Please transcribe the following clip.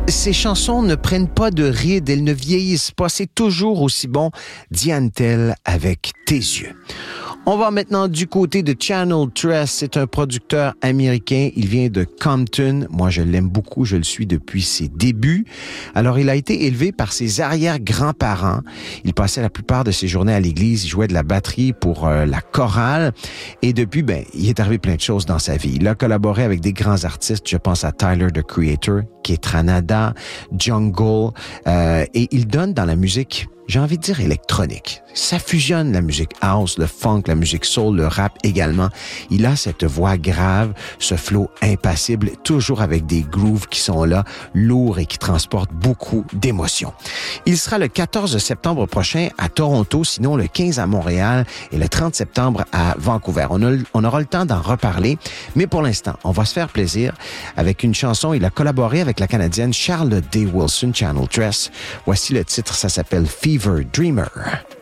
Ces chansons ne prennent pas de rides, elles ne vieillissent pas, c'est toujours aussi bon. Diane Tell avec Tes yeux. On va maintenant du côté de Channel Tres. C'est un producteur américain. Il vient de Compton. Moi, je l'aime beaucoup. Je le suis depuis ses débuts. Alors, il a été élevé par ses arrière-grands-parents. Il passait la plupart de ses journées à l'église. Il jouait de la batterie pour la chorale. Et depuis, il est arrivé plein de choses dans sa vie. Il a collaboré avec des grands artistes. Je pense à Tyler, the Creator, Ketranada, Jungle. Et il donne dans la musique, j'ai envie de dire électronique. Ça fusionne la musique house, le funk, la musique soul, le rap également. Il a cette voix grave, ce flow impassible, toujours avec des grooves qui sont là, lourds et qui transportent beaucoup d'émotions. Il sera le 14 septembre prochain à Toronto, sinon le 15 à Montréal et le 30 septembre à Vancouver. On aura le temps d'en reparler, mais pour l'instant, on va se faire plaisir avec une chanson. Il a collaboré avec la Canadienne Charlotte Day Wilson, Channel Tres. Voici le titre, ça s'appelle Fever Dreamer.